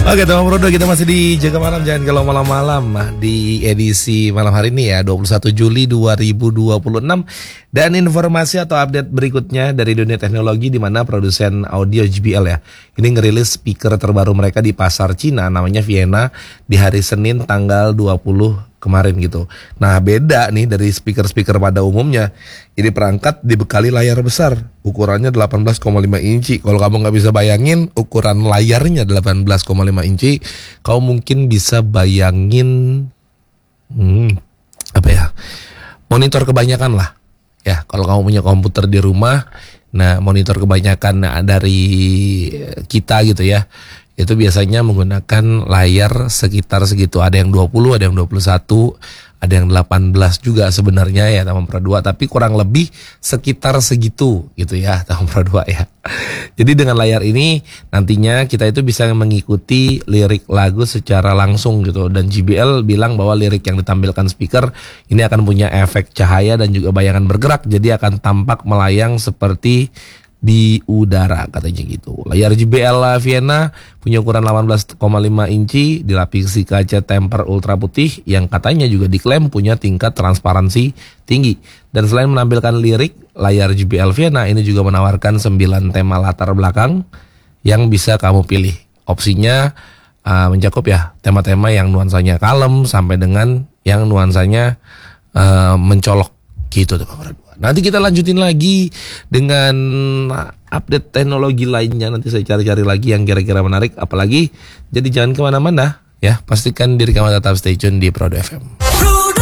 Oke teman Prodo, kita masih di Jaga Malam. Jangan kalau malam-malam di edisi malam hari ini ya, 21 Juli 2026. Dan informasi atau update berikutnya dari dunia teknologi, di mana produsen audio JBL ya, ini ngerilis speaker terbaru mereka di pasar Cina, namanya Vienna, di hari Senin tanggal 20 kemarin gitu. Nah beda nih dari speaker-speaker pada umumnya. Ini perangkat dibekali layar besar, ukurannya 18,5 inci. Kalau kamu nggak bisa bayangin ukuran layarnya 18,5 inci, kamu mungkin bisa bayangin apa ya, monitor kebanyakan lah. Ya kalau kamu punya komputer di rumah, nah monitor kebanyakan dari kita gitu ya, itu biasanya menggunakan layar sekitar segitu. Ada yang 20, ada yang 21, ada yang 18 juga sebenarnya ya Taman Pro 2. Tapi kurang lebih sekitar segitu gitu ya Taman Pro 2 ya. Jadi dengan layar ini nantinya kita itu bisa mengikuti lirik lagu secara langsung gitu. Dan JBL bilang bahwa lirik yang ditampilkan speaker ini akan punya efek cahaya dan juga bayangan bergerak. Jadi akan tampak melayang seperti di udara katanya gitu. Layar JBL Vienna punya ukuran 18,5 inci, dilapisi kaca temper ultra putih yang katanya juga diklaim punya tingkat transparansi tinggi. Dan selain menampilkan lirik, layar JBL Vienna ini juga menawarkan 9 tema latar belakang yang bisa kamu pilih. Opsinya mencakup ya tema-tema yang nuansanya kalem sampai dengan yang nuansanya mencolok gitu teman-teman. Nanti kita lanjutin lagi dengan update teknologi lainnya. Nanti saya cari-cari lagi yang kira-kira menarik. Apalagi, jadi jangan kemana-mana ya. Pastikan diri kamu tetap stay tune di Prodo FM.